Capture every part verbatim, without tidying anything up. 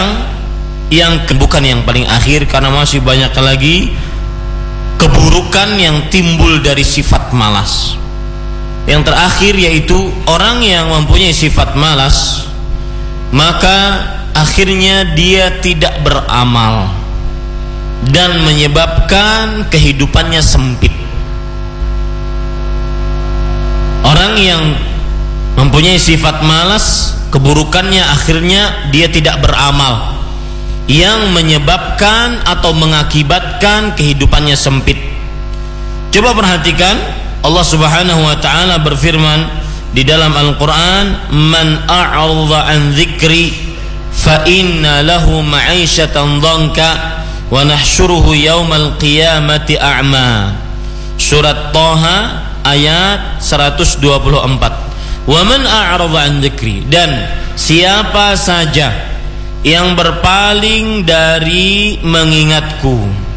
yang bukan yang paling akhir, karena masih banyak lagi keburukan yang timbul dari sifat malas. Yang terakhir yaitu orang yang mempunyai sifat malas, maka akhirnya dia tidak beramal dan menyebabkan kehidupannya sempit. Orang yang mempunyai sifat malas, keburukannya akhirnya dia tidak beramal, yang menyebabkan atau mengakibatkan kehidupannya sempit. Coba perhatikan, Allah Subhanahu wa taala berfirman di dalam Al-Qur'an, "Man a'rada an dzikri fa inna lahu ma'isyatan dhanka wa nahsyuruhu yaumal qiyamati a'ma." Surat Thaha ayat seratus dua puluh empat. "Wa man a'rada an dzikri," dan siapa saja yang berpaling dari mengingatku.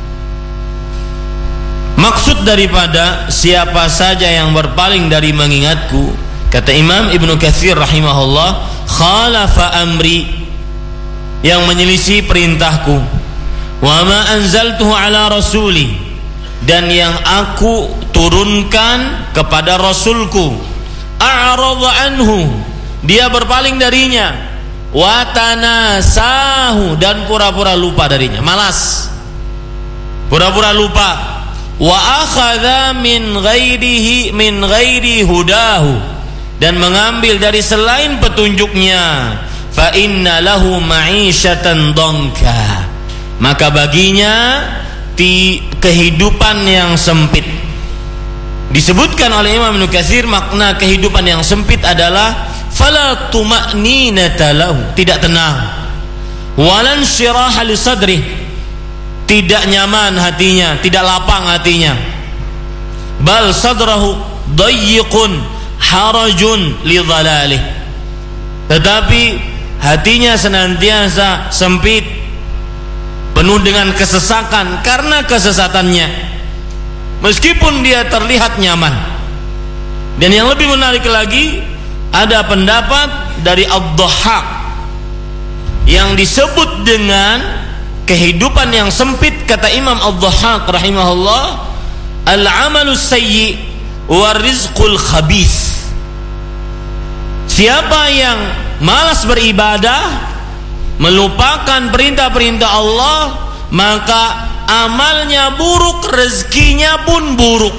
Maksud daripada siapa saja yang berpaling dari mengingatku, kata Imam Ibnu Katsir rahimahullah, khalafa amri, yang menyelisih perintahku, wa ma anzaltuhu ala rasuli, dan yang aku turunkan kepada rasulku, a'rada anhu, dia berpaling darinya, watanasahu, dan pura-pura lupa darinya, malas, pura-pura lupa, wa akhadha min ghairihi min ghairi hudahu, dan mengambil dari selain petunjuknya, fa inna lahu ma'isyatan dhanka, maka baginya di kehidupan yang sempit. Disebutkan oleh Imam Ibnu Katsir, makna kehidupan yang sempit adalah fala tuma'ninata lahu, tidak tenang, walan syiraha li sadri, tidak nyaman hatinya, tidak lapang hatinya, bal sadrahu dayyiqun harajun li dhalalih, tetapi hatinya senantiasa sempit, penuh dengan kesesakan karena kesesatannya, meskipun dia terlihat nyaman. Dan yang lebih menarik lagi, ada pendapat dari Ad-Dhahhak yang disebut dengan kehidupan yang sempit. Kata Imam Ad-Dhahhak rahimahullah, al-amalus sayyi wa rizqul khabith. Siapa yang malas beribadah, melupakan perintah-perintah Allah, maka amalnya buruk, rezekinya pun buruk.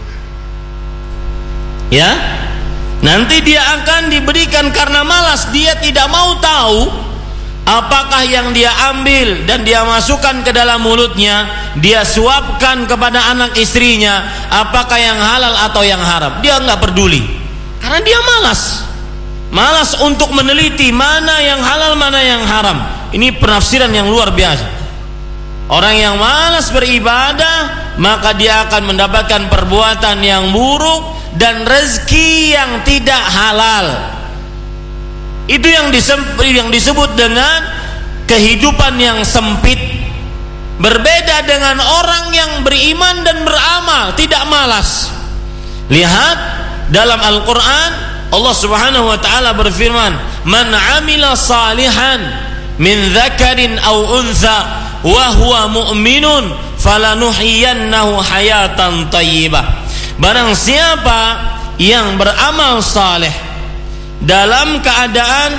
Ya, nanti dia akan diberikan karena malas, dia tidak mau tahu apakah yang dia ambil dan dia masukkan ke dalam mulutnya, dia suapkan kepada anak istrinya, apakah yang halal atau yang haram. Dia nggak peduli karena dia malas, malas untuk meneliti mana yang halal mana yang haram. Ini penafsiran yang luar biasa. Orang yang malas beribadah, maka dia akan mendapatkan perbuatan yang buruk dan rezeki yang tidak halal. Itu yang disebut, yang disebut dengan kehidupan yang sempit. Berbeda dengan orang yang beriman dan beramal, tidak malas. Lihat dalam Al-Quran, Allah Subhanahu wa ta'ala berfirman, "Man 'amila salihan min dzakarin aw untha wa huwa mu'minun falanuhyiyannahu hayatan thayyibah." Barang siapa yang beramal saleh dalam keadaan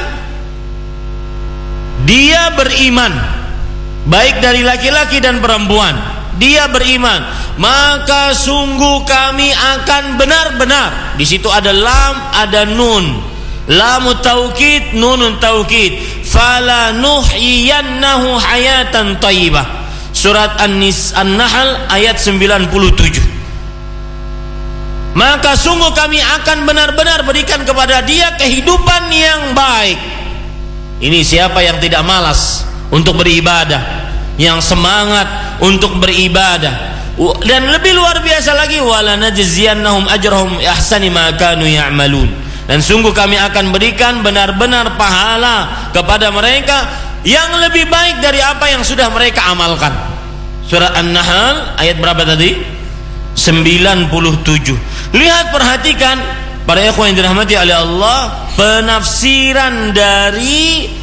dia beriman, baik dari laki-laki dan perempuan, dia beriman, maka sungguh kami akan benar-benar. Di situ ada lam, ada nun, lamut taukid, nunun taukid, falanuhyiyannahu hayatan thayyibah. Surat An-Nis An-Nahl ayat sembilan puluh tujuh. Maka sungguh kami akan benar-benar berikan kepada dia kehidupan yang baik. Ini siapa yang tidak malas untuk beribadah, yang semangat untuk beribadah. Dan lebih luar biasa lagi, wala najziyannahum ajrahum ahsani ma kanu ya'malun, dan sungguh kami akan berikan benar-benar pahala kepada mereka yang lebih baik dari apa yang sudah mereka amalkan. Surah An-Nahl ayat berapa tadi? sembilan puluh tujuh. Lihat, perhatikan para ikhwan yang dirahmati oleh Allah, penafsiran dari